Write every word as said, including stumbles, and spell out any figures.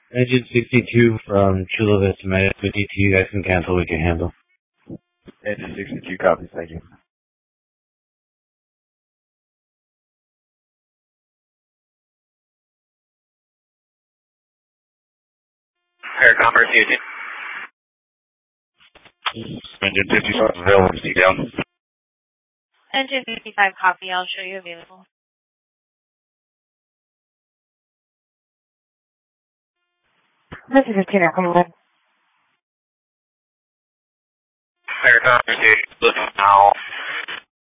Engine sixty-two from Chula Vista Med fifty-two, you guys can cancel, we can handle. Engine sixty-two copies, thank you. Aircom pursuit. Engine fifty-five available to see down. Engine fifty-five copy, I'll show you available. This is fifteen, come on. Aircom pursuit, listen now.